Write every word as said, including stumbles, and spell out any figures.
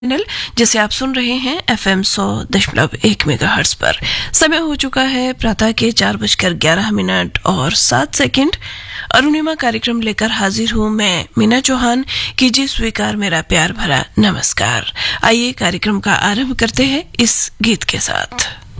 Channel जिसे आप सुन रहे हैं एफ एम सौ दशमलव एक मेगाहर्ट्ज पर। समय हो चुका है प्रातः के चार बजकर ग्यारह मिनट और सात सेकंड। अरुणिमा कार्यक्रम लेकर हाजिर हूं मैं मीना चौहान। कीजिए स्वीकार मेरा प्यार भरा नमस्कार। आइए कार्यक्रम का आरंभ करते हैं इस गीत के साथ।